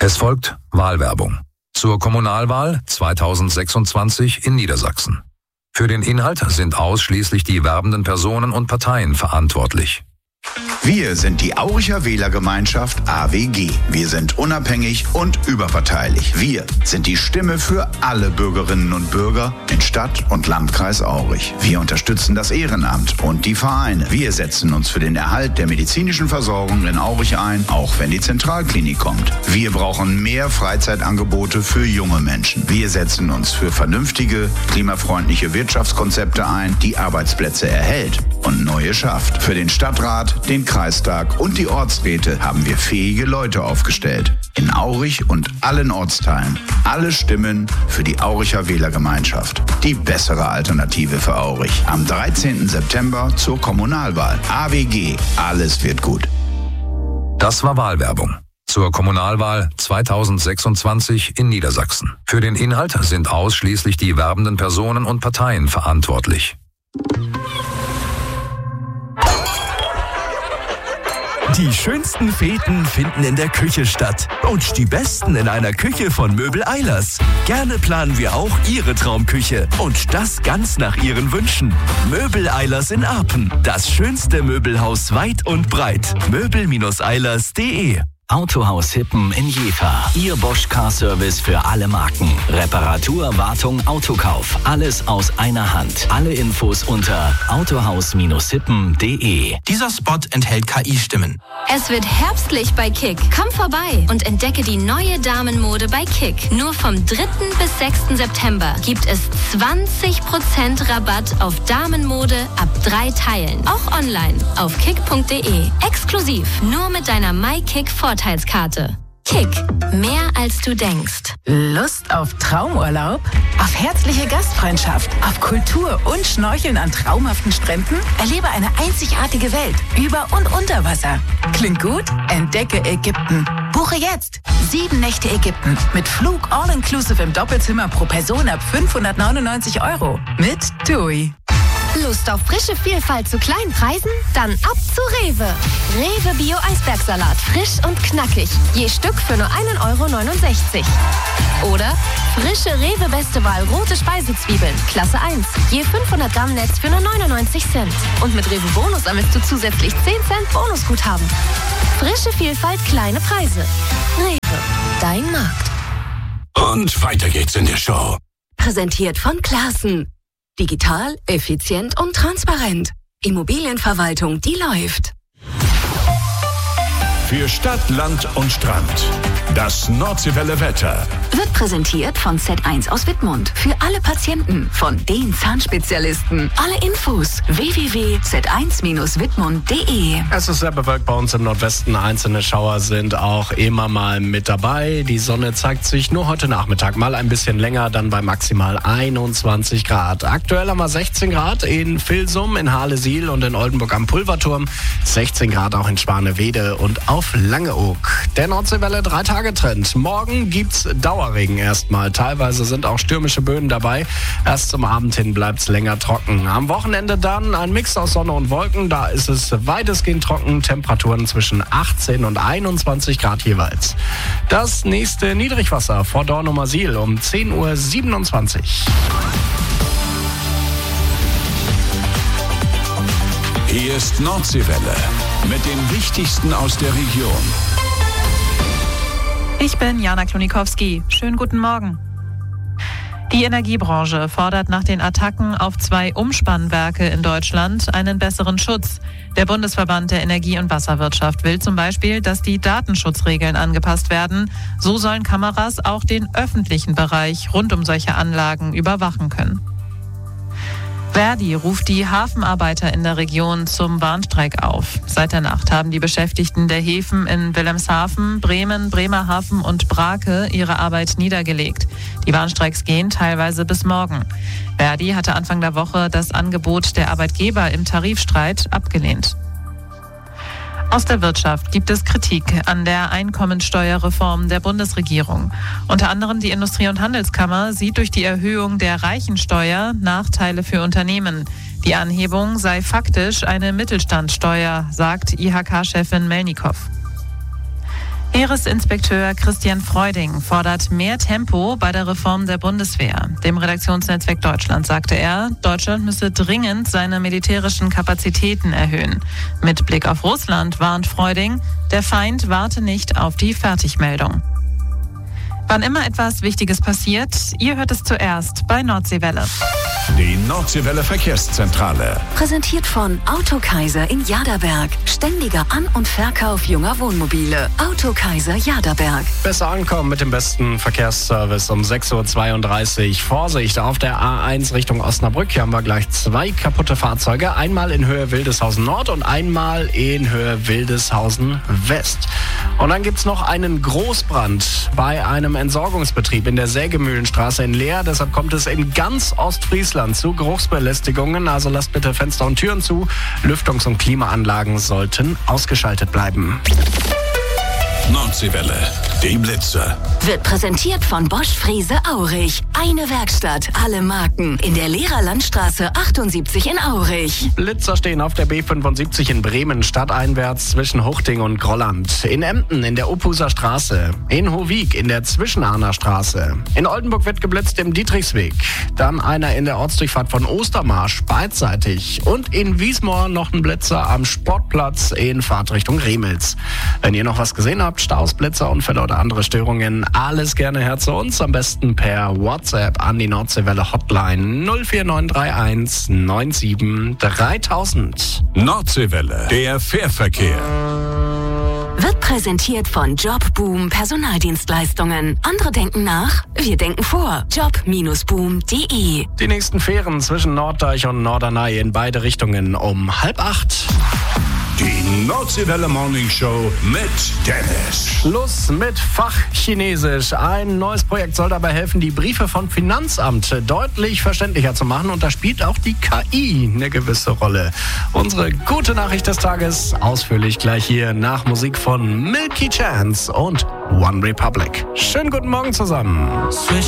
Es folgt Wahlwerbung zur Kommunalwahl 2026 in Niedersachsen. Für den Inhalt sind ausschließlich die werbenden Personen und Parteien verantwortlich. Wir sind die Auricher Wählergemeinschaft AWG. Wir sind unabhängig und überparteilich. Wir sind die Stimme für alle Bürgerinnen und Bürger in Stadt und Landkreis Aurich. Wir unterstützen das Ehrenamt und die Vereine. Wir setzen uns für den Erhalt der medizinischen Versorgung in Aurich ein, auch wenn die Zentralklinik kommt. Wir brauchen mehr Freizeitangebote für junge Menschen. Wir setzen uns für vernünftige, klimafreundliche Wirtschaftskonzepte ein, die Arbeitsplätze erhält und neue schafft. Für den Stadtrat, den Kreistag und die Ortsräte haben wir fähige Leute aufgestellt. In Aurich und allen Ortsteilen. Alle Stimmen für die Auricher Wählergemeinschaft. Die bessere Alternative für Aurich. Am 13. September zur Kommunalwahl. AWG. Alles wird gut. Das war Wahlwerbung zur Kommunalwahl 2026 in Niedersachsen. Für den Inhalt sind ausschließlich die werbenden Personen und Parteien verantwortlich. Die schönsten Feten finden in der Küche statt. Und die besten in einer Küche von Möbel Eilers. Gerne planen wir auch Ihre Traumküche. Und das ganz nach Ihren Wünschen. Möbel Eilers in Apen. Das schönste Möbelhaus weit und breit. möbel-eilers.de. Autohaus Hippen in Jever. Ihr Bosch Car Service für alle Marken. Reparatur, Wartung, Autokauf. Alles aus einer Hand. Alle Infos unter autohaus-hippen.de. Dieser Spot enthält KI-Stimmen. Es wird herbstlich bei Kick. Komm vorbei und entdecke die neue Damenmode bei Kick. Nur vom 3. bis 6. September gibt es 20% Rabatt auf Damenmode ab 3 Teilen. Auch online auf kick.de. Exklusiv nur mit deiner MyKick Vorteilskarte. Kick. Mehr als du denkst. Lust auf Traumurlaub? Auf herzliche Gastfreundschaft? Auf Kultur und Schnorcheln an traumhaften Stränden? Erlebe eine einzigartige Welt über und unter Wasser. Klingt gut? Entdecke Ägypten. Buche jetzt 7 Nächte Ägypten mit Flug all-inclusive im Doppelzimmer pro Person ab 599 € mit TUI. Lust auf frische Vielfalt zu kleinen Preisen? Dann ab zu Rewe. Rewe Bio Eisbergsalat. Frisch und knackig. Je Stück für nur 1,69 €. Oder frische Rewe Beste Wahl rote Speisezwiebeln. Klasse 1. Je 500 Gramm Netz für nur 99 Cent. Und mit Rewe Bonus ermittelst du zusätzlich 10 Cent Bonusguthaben. Frische Vielfalt, kleine Preise. Rewe. Dein Markt. Und weiter geht's in der Show. Präsentiert von Classen. Digital, effizient und transparent. Immobilienverwaltung, die läuft. Für Stadt, Land und Strand. Das Nordseewelle Wetter. Wird präsentiert von Z1 aus Wittmund. Für alle Patienten, von den Zahnspezialisten. Alle Infos www.z1-wittmund.de. Es ist sehr bewölkt bei uns im Nordwesten. Einzelne Schauer sind auch immer mal mit dabei. Die Sonne zeigt sich nur heute Nachmittag mal ein bisschen länger, dann bei maximal 21 Grad. Aktuell haben wir 16 Grad in Vilsum, in Harlesiel und in Oldenburg am Pulverturm. 16 Grad auch in Spanewede und auf Langeoog. Der Nordseewelle 3-Tage-Trend. Morgen gibt's Dauerregen erstmal. Teilweise sind auch stürmische Böen dabei. Erst zum Abend hin bleibt's länger trocken. Am Wochenende dann ein Mix aus Sonne und Wolken. Da ist es weitestgehend trocken. Temperaturen zwischen 18 und 21 Grad jeweils. Das nächste Niedrigwasser vor Dornumersiel um 10:27 Uhr. Hier ist Nordseewelle mit dem Wichtigsten aus der Region. Ich bin Jana Klonikowski. Schönen guten Morgen. Die Energiebranche fordert nach den Attacken auf 2 Umspannwerke in Deutschland einen besseren Schutz. Der Bundesverband der Energie- und Wasserwirtschaft will zum Beispiel, dass die Datenschutzregeln angepasst werden. So sollen Kameras auch den öffentlichen Bereich rund um solche Anlagen überwachen können. Verdi ruft die Hafenarbeiter in der Region zum Warnstreik auf. Seit der Nacht haben die Beschäftigten der Häfen in Wilhelmshaven, Bremen, Bremerhaven und Brake ihre Arbeit niedergelegt. Die Warnstreiks gehen teilweise bis morgen. Verdi hatte Anfang der Woche das Angebot der Arbeitgeber im Tarifstreit abgelehnt. Aus der Wirtschaft gibt es Kritik an der Einkommensteuerreform der Bundesregierung. Unter anderem die Industrie- und Handelskammer sieht durch die Erhöhung der Reichensteuer Nachteile für Unternehmen. Die Anhebung sei faktisch eine Mittelstandssteuer, sagt IHK-Chefin Melnikow. Heeresinspekteur Christian Freuding fordert mehr Tempo bei der Reform der Bundeswehr. Dem Redaktionsnetzwerk Deutschland sagte er, Deutschland müsse dringend seine militärischen Kapazitäten erhöhen. Mit Blick auf Russland warnt Freuding, der Feind warte nicht auf die Fertigmeldung. Wann immer etwas Wichtiges passiert, ihr hört es zuerst bei Nordseewelle. Die Nordseewelle Verkehrszentrale. Präsentiert von Autokaiser in Jaderberg. Ständiger An- und Verkauf junger Wohnmobile. Autokaiser Jaderberg. Besser ankommen mit dem besten Verkehrsservice um 6.32 Uhr. Vorsicht, auf der A1 Richtung Osnabrück. Hier haben wir gleich 2 kaputte Fahrzeuge. Einmal in Höhe Wildeshausen Nord und einmal in Höhe Wildeshausen West. Und dann gibt's noch einen Großbrand bei einem Entsorgungsbetrieb in der Sägemühlenstraße in Leer. Deshalb kommt es in ganz Ostfriesland zu Geruchsbelästigungen. Also lasst bitte Fenster und Türen zu. Lüftungs- und Klimaanlagen sollten ausgeschaltet bleiben. Nordseewelle, die Blitzer. Wird präsentiert von Bosch Frese Aurich. Eine Werkstatt, alle Marken. In der Lehrerlandstraße 78 in Aurich. Blitzer stehen auf der B75 in Bremen, stadteinwärts zwischen Huchting und Grolland. In Emden in der Opuser Straße. In Hovig in der Zwischenahner Straße. In Oldenburg wird geblitzt im Dietrichsweg. Dann einer in der Ortsdurchfahrt von Ostermarsch, beidseitig. Und in Wiesmoor noch ein Blitzer am Sportplatz in Fahrtrichtung Remels. Wenn ihr noch was gesehen habt, Staus, Blitzer, Unfälle oder andere Störungen, alles gerne her zu uns. Am besten per WhatsApp an die Nordseewelle Hotline 04931 97 3000. Nordseewelle, der Fährverkehr. Wird präsentiert von Jobboom Personaldienstleistungen. Andere denken nach, wir denken vor. Job-boom.de. Die nächsten Fähren zwischen Norddeich und Norderney in beide Richtungen um 7:30. Die Nordseewelle Morning Show mit Dennis. Schluss mit Fachchinesisch. Ein neues Projekt soll dabei helfen, die Briefe von Finanzamt deutlich verständlicher zu machen. Und da spielt auch die KI eine gewisse Rolle. Unsere gute Nachricht des Tages ausführlich gleich hier nach Musik von Milky Chance und One Republic. Schönen guten Morgen zusammen.